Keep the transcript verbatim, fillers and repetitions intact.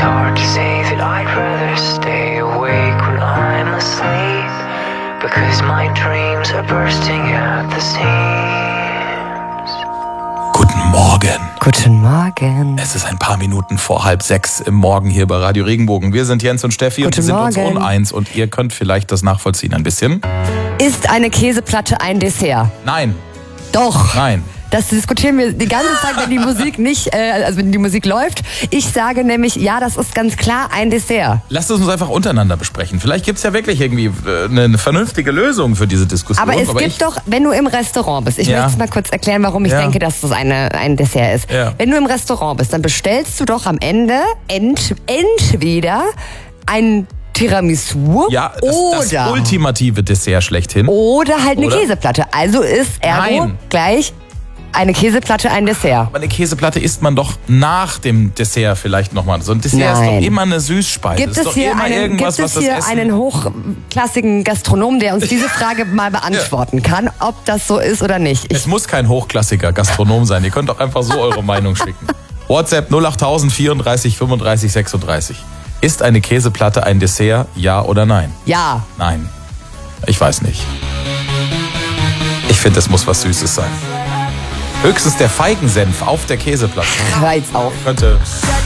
hard to say that I'd rather stay awake when I'm asleep, because my dreams are bursting at the seams. Guten Morgen. Guten Morgen. Es ist ein paar Minuten vor halb sechs im Morgen hier bei Radio Regenbogen. Wir sind Jens und Steffi Guten und wir sind Morgen. uns uneins und ihr könnt vielleicht das nachvollziehen ein bisschen. Ist eine Käseplatte ein Dessert? Nein, Doch. nein. Das diskutieren wir die ganze Zeit, wenn die Musik nicht, äh, also wenn die Musik läuft. Ich sage nämlich, ja, das ist ganz klar ein Dessert. Lasst es uns einfach untereinander besprechen. Vielleicht gibt es ja wirklich irgendwie äh, eine vernünftige Lösung für diese Diskussion. Aber es Aber gibt ich, doch, wenn du im Restaurant bist, ich Ja. möchte es mal kurz erklären, warum ich Ja. denke, dass das eine, ein Dessert ist. Ja. Wenn du im Restaurant bist, dann bestellst du doch am Ende ent, entweder ein Tiramisu ja, das, oder, das ultimative Dessert schlechthin. oder halt eine Oder? Käseplatte. Also ist ergo Nein. gleich eine Käseplatte ein Dessert. Aber eine Käseplatte isst man doch nach dem Dessert vielleicht nochmal. So ein Dessert ist Nein. doch immer eine Süßspeise. Gibt ist es doch hier, immer einen, irgendwas, gibt es was hier das Essen... einen hochklassigen Gastronom, der uns diese Frage mal beantworten kann, ob das so ist oder nicht? Ich, Es muss kein hochklassiger Gastronom sein. Ihr könnt auch einfach so eure Meinung schicken. WhatsApp null acht tausend vierunddreißig fünfunddreißig sechsunddreißig. Ist eine Käseplatte ein Dessert, ja oder nein? ja, Nein. Ich weiß nicht. Ich finde, es muss was Süßes sein. Höchstens der Feigensenf auf der Käseplatte reiz auf. könnte...